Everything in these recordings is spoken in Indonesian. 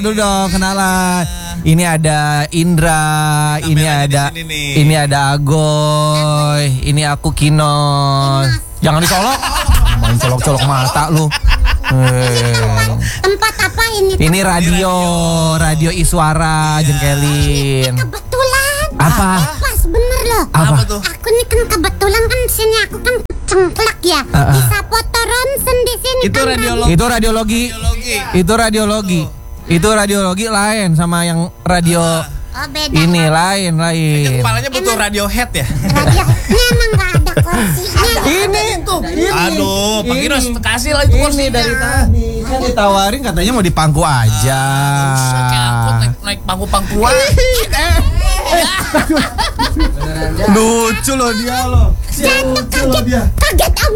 Dulu dong kenalan. Ini ada Indra, ini ada Agoy, ini aku Kinos. Jangan dicolok. Main colok-colok mata lu. Tempat apa ini? Ini radio Iswara Jengkelin. Kebetulan. Apa? Pas bener loh. Apa tuh? Aku nih kan kebetulan kan sini aku kan cengklak ya. Bisa foto ronsen di sini. Itu kan radiologi. Itu radiologi lain sama yang radio. Oh beda. Ini lain. Kepalanya butuh Radiohead ya? Radionya emang gak ada kursinya. Ini tuh. Aduh, Pak Kinos kasih lah itu Ini kursinya. dari tadi. Kan ditawarin katanya mau dipangku aja. Kayak angkot naik pangku-pangkuan. Lucu loh dia loh. Kaget om.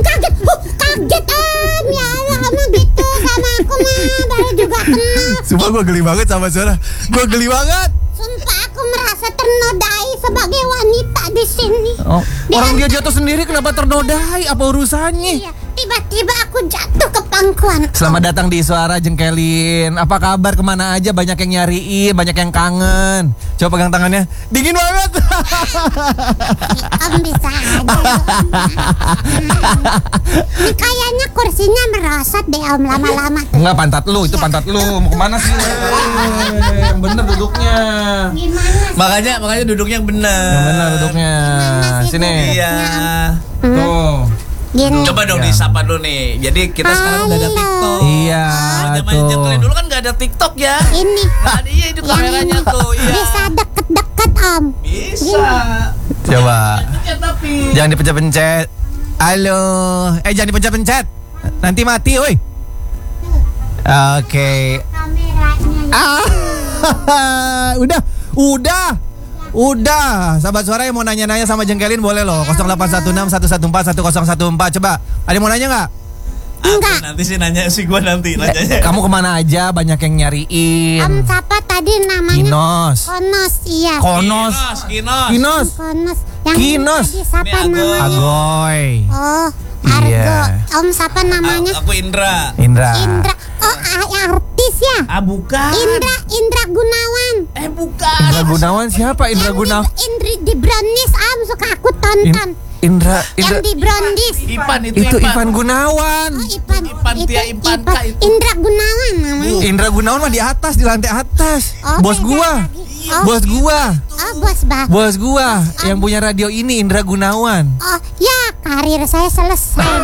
Ya Allah kamu gitu sama aku mah baru juga kenal. Sumpah gue geli banget sama Zara. Sumpah aku merasa ternodai sebagai wanita di sini. Oh, orang dia jatuh sendiri kenapa ternodai? Apa urusannya? Iya, tiba-tiba aku jatuh ke pangkuan. Selamat datang di Suara Jengkelin. Apa kabar? Kemana aja? Banyak yang nyariin, banyak yang kangen. Coba pegang tangannya. Dingin banget. Om bisa aja. Ini kayaknya kursinya merosot deh om lama-lama. Enggak, pantat lu. Itu pantat lu. Mau kemana sih? Yang bener duduknya. Gimana? Makanya duduknya yang benar. Yang bener duduknya. Sini. Iya. Tuh. Gini. Coba dong disapa dulu nih. Jadi kita sekarang udah ada Halo. TikTok. Iya, Zaman tuh. Jengkelin dulu kan gak ada TikTok ya. Ini. Iya itu kameranya tuh. Iya. Bisa deket-deket om. Bisa. Coba. Ya, tapi. Jangan dipencet-pencet. Halo. Jangan dipencet-pencet. Nanti mati, woi. Oke. Kameranya. Udah. Sahabat Suara yang mau nanya-nanya sama Jengkelin boleh loh. 0816 114 1014. Coba. Ada yang mau nanya nggak? Enggak. Nanti sih nanya sih gue nanti nanyanya. Kamu kemana aja? Banyak yang nyariin. Om siapa tadi namanya? Kinos. Konos, iya. Kinos. Kinos. Konos. Yang Kinos. tadi siapa Ini Agoy. namanya? Agoy. Oh, Argo. Iya. Om siapa namanya? Aku Indra. Indra. Oh, artis ya? Bukan. Indra Gunawan. Bukan. Indra Gunawan siapa? Indra Gunawan. Indri di Brownies, suka aku tonton. Indra. Yang di Brownies. Ipan Itu Ivan Gunawan. Oh, Ipan. Ipanka itu. Indra Gunawan namanya. Indra Gunawan mah di atas, di lantai atas. Oh, Bos beda gua. lagi. Oh, Bos gua. Oh, Bos gua yang punya radio ini Indra Gunawan. Oh, ya karir saya selesai